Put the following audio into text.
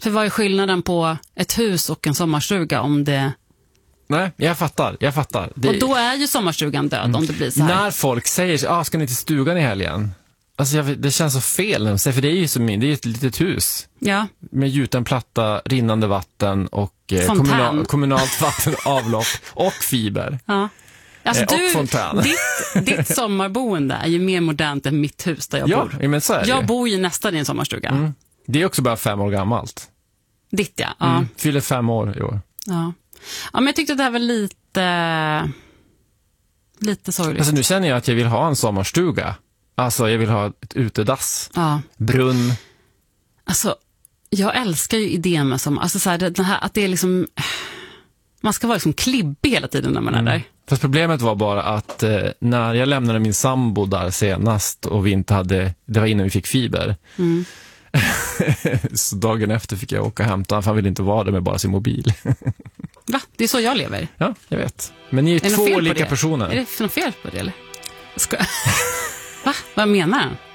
För vad är skillnaden på ett hus och en sommarstuga om det... Nej, jag fattar. Och då är ju sommarstugan död om det blir så här. När folk säger, ska ni till stugan i helgen? Alltså det känns så fel när de säger, för det är ju som det är ett litet hus. Ja. Med gjuten platta, rinnande vatten och kommunalt vatten, avlopp och fiber. Ja. Alltså och fontän. Ditt sommarboende är ju mer modernt än mitt hus där jag bor. Ja, men så är det. Jag bor ju nästan i en sommarstuga. Det är också bara 5 år gammalt. Ditt, ja. Fyller 5 år i år. Ja, men jag tyckte det här var lite sorgligt. Alltså nu känner jag att jag vill ha en sommarstuga. Alltså jag vill ha ett utedass. Ja. Brunn. Alltså jag älskar ju idén med alltså så här, den här, att det är liksom, man ska vara liksom klibbig hela tiden när man är där. Fast problemet var bara att när jag lämnade min sambo där senast och vi inte hade, det var innan vi fick fiber. Så dagen efter fick jag åka och hämta, för han ville inte vara där med bara sin mobil. Va? Det är så jag lever. Ja, jag vet. Men ni är 2 olika personer. Är det för något fel på det eller? Va? Vad menar han?